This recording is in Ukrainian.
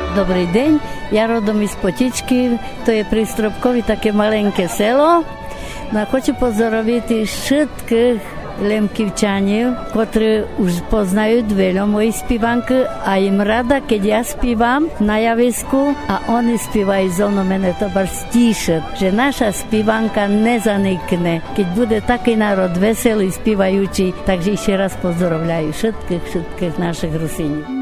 Добрий день, я родом із Потічки, то є при Стробкові таке маленьке село. Хочу поздоровити všetkých Лемківчанів, котрі вже познають veľa мої співанки, а їм рада, keď я співам на явиску, а вони співають зо мною, мене то баж стішить, že наша співанка не заникне, keď буде такий народ веселий, співаючий. Takže ще раз поздоровляю všetkých našich Rusínів.